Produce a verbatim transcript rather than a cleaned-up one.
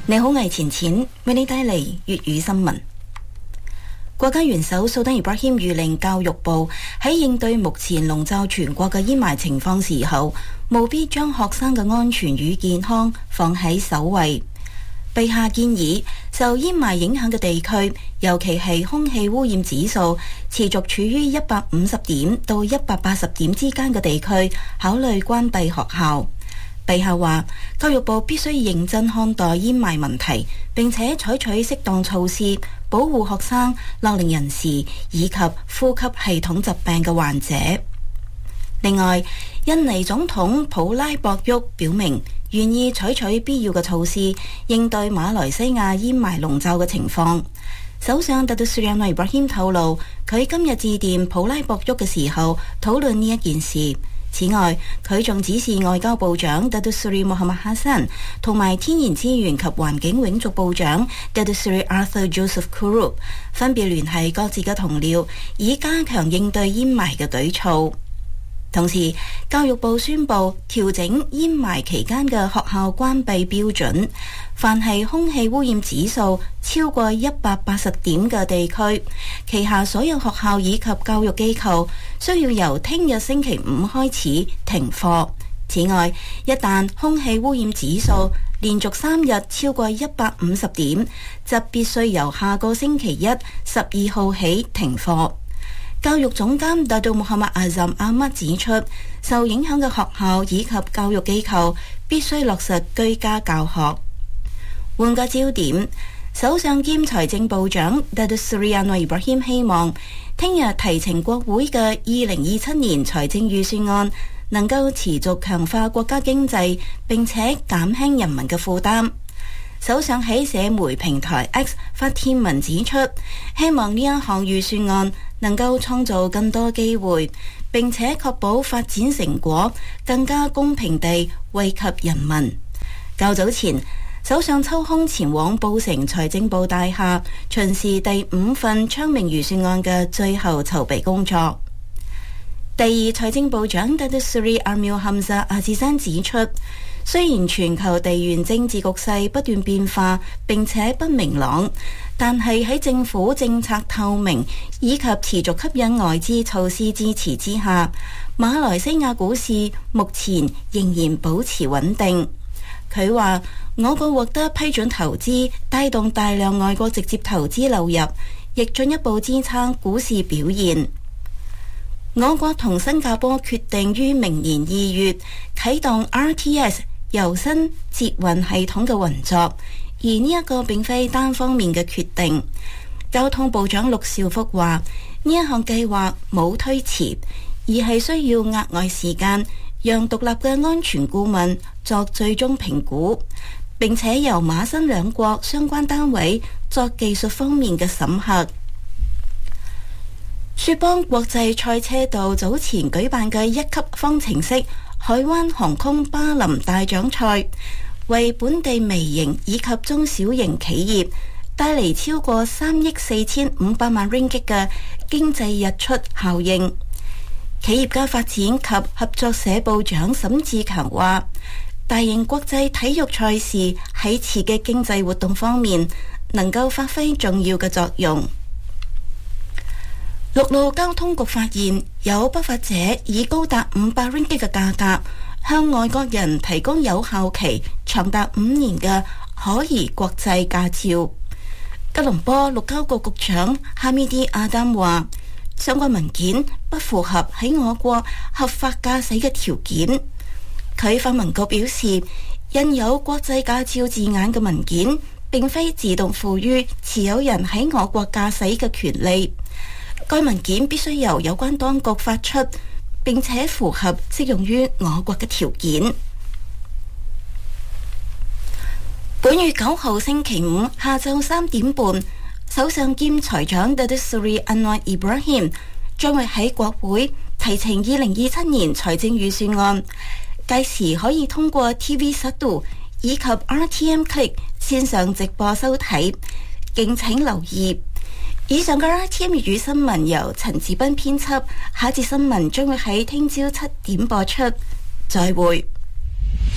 你好，魏前前為你帶嚟粵語新聞。國家元首蘇丹易卜謙諭令教育部喺應對目前籠罩全國嘅煙霾情況時候，務必將學生嘅安全與健康放喺首位。陛下建議受煙霾影響嘅地區，尤其係空氣污染指數持續處於一百五十點到一百八十點之間嘅地區，考慮關閉學校。陛下話，教育部必須認真看待煙霾問題，並且採取適當措施，保護學生、樂齡人士以及呼吸系統疾病嘅患者。另外，印尼總統普拉博沃表明願意採取必要嘅措施，應對馬來西亞煙霾籠罩嘅情況。首相達杜斯里安諾易卜謙透露，佢今日致電普拉博沃嘅時候討論呢一件事。此外，佢仲指示外交部長達杜斯里穆罕默哈珊同埋天然資源及環境永續部長達杜斯里阿瑟 Joseph Kuru 分別聯繫各自嘅同僚，以加強應對煙霾嘅舉措。同時，教育部宣布調整煙霾期間嘅學校關閉標準，凡係空氣污染指數超過一百八十點嘅地區，旗下所有學校以及教育機構需要由聽日星期五開始停課。此外，一旦空氣污染指數連續三日超過一百五十點，則必須由下個星期一十二號起停課。教育總監達杜穆罕默阿浸阿乜指出，受影響嘅學校以及教育機構必須落實居家教學。換個焦點，首相兼財政部長達杜斯里安諾易卜謙希望聽日提呈國會嘅二零二七年財政預算案能夠持續強化國家經濟，並且減輕人民嘅負擔。首相喺社媒平台 X 發帖文指出，希望呢一項預算案能夠創造更多機會，並且確保發展成果更加公平地惠及人民。較早前，首相抽空前往布城財政部大廈巡視第五份昌明預算案嘅最後籌備工作。第二財政部長達杜斯里阿繆坎薩阿茲山指出，雖然全球地緣政治局勢不斷變化並且不明朗，但係喺政府政策透明以及持續吸引外資措施支持之下，馬來西亞股市目前仍然保持穩定。佢話，我國獲得批准投資，帶動大量外國直接投資流入，亦進一步支撐股市表現。我國同新加坡決定於明年二月啟動 R T S 油薪捷運系統嘅運作，而呢一個並非單方面嘅決定。交通部長陸兆福話，呢一項計劃冇推遲，而係需要額外時間，讓獨立嘅安全顧問作最終評估，並且由馬新兩國相關單位作技術方面嘅審核。雪邦國際賽車道早前舉辦嘅一級方程式海灣航空巴林大獎賽，為本地微型以及中小型企業帶嚟超過三億四千五百萬 ringgit 嘅經濟日出效應。企業家發展及合作社部長沈志強話，大型國際體育賽事喺刺激經濟活動方面能夠發揮重要嘅作用。陸路交通局發現有不法者以高達五百 ringgit 嘅價格向外國人提供有效期長達五年嘅可疑國際駕照。吉隆坡陸交局局長哈米迪阿丹話，相關文件不符合喺我國合法駕駛嘅條件。佢發文告表示，印有國際駕照字眼嘅文件並非自動賦予持有人喺我國駕駛嘅權利。該文件必須由有關當局發出，並且符合適用於我國嘅條件。本月九號星期五下晝三點半，首相兼財長達杜斯里安諾易卜謙將會喺國會提呈二零二七年財政預算案，屆時可以通過 T V 十二以及 R T M Click 線上直播收睇，敬請留意。以上嘅 R T M 粵語新聞由陳志斌編輯，下一節新聞將會喺聽朝七點播出。再會。